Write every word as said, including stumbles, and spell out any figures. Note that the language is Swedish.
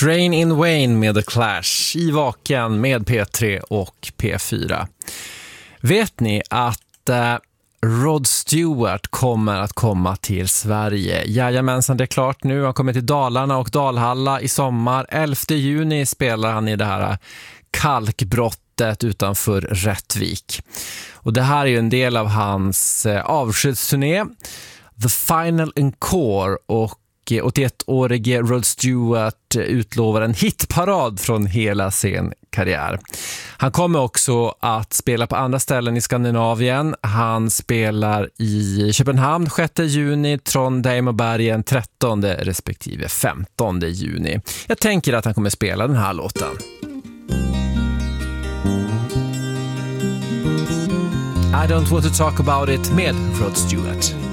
Train in Wayne med The Clash i Vaken med P tre och P fyra. Vet ni att eh, Rod Stewart kommer att komma till Sverige? Jajamensan, det är klart nu. Han kommer till Dalarna och Dalhalla i sommar. elfte juni spelar han i det här kalkbrottet utanför Rättvik. Och det här är ju en del av hans eh, avskedsturné, The Final Encore, och åttioettårige Rod Stewart utlovar en hitparad från hela sin karriär. Han kommer också att spela på andra ställen i Skandinavien. Han spelar i Köpenhamn sjätte juni, Trondheim och Bergen trettonde respektive femtonde juni. Jag tänker att han kommer spela den här låten. I don't want to talk about it med Rod Stewart.